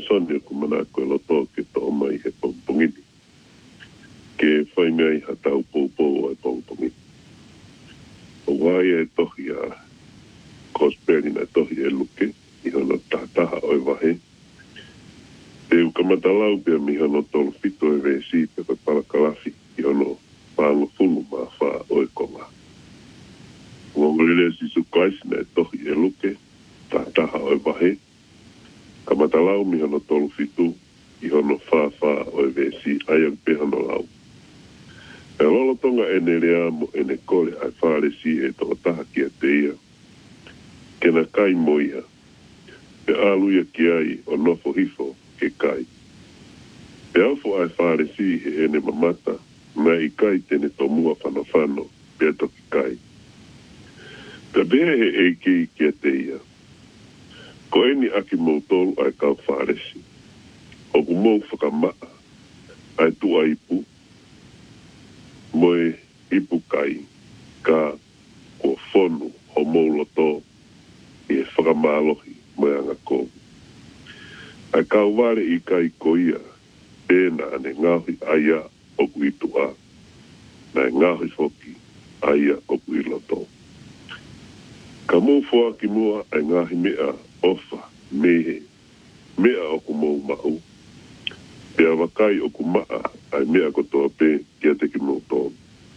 soni ko mana ko loto ke to mai he pongini ke fai mai hatau popo e pongini o wai e tohi a kosperi na tohi e luke i hono tataha oi wahe te ukamatalau pia mi hono tolu fito e vesi pe palakalafi i hono pango funu ma fa oi konga ngongolele si su kaisina e tohi e luke tataha oi wahe kamatalau mi hono tolu fitu i hono fa o vesi ai pe hono lau. E lolo tonga e ne rea mo e ne kore ai whare si e tō taha ki a te ia. Ke na kai moia. Pe aluia ki ai o nofo hifo ke kai. Pe alfo ai whare si he ene mamata na i kai tene tō mua whanawhano pe ato ki kai. Pe behe he eiki ki a te ia. Ko eni aki mou tolu ai kau wharesi. O ku mou whakamaa ai tua ipu. Moe ipu kai ka ko whonu o mou loto i e whakamalohi moe anga kou. Ai kau ware i kai ko ia tēnā ane ngahi aia o ku itu a. Nai ngahi whoki aia o ku i loto. Ka mou whoa ki mua ai ngahi mea ofa, mehe, mea o ku mou mau. Pea wakai o ku maa ai mea ko toa pē kia te ki mou tolu.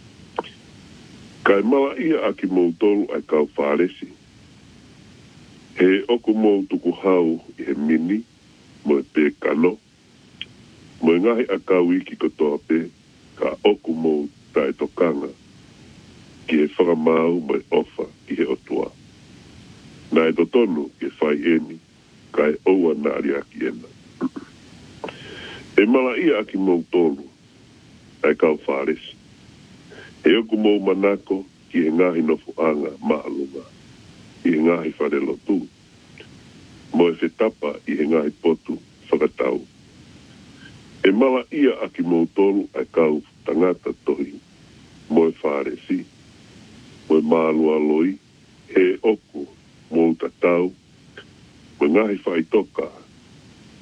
Kai mala ia a ki mou tolu ai kau wharesi. He oku mou tuku hau i he mini, mo e pē kano. Mo e ngahi a kau iki ko toa pē, ka oku mou tae tokanga. Ki he whakamau mo e ofa ki he otua. Nā e totonu ke whai eni, kai oua nāri aki ena. E mala ia aki mou tolu, ai kau wharesi. E oku mou manako ki he ngahi nofu anga maalunga, i he ngahi wharelo tū. Mo e whetapa i he ngahi potu whakatau. E mala ia aki mou tolu ai kau tangata tohi, mo e wharesi. Mo e maalua loi, he oku mou tatau, mo ngahi whaitoka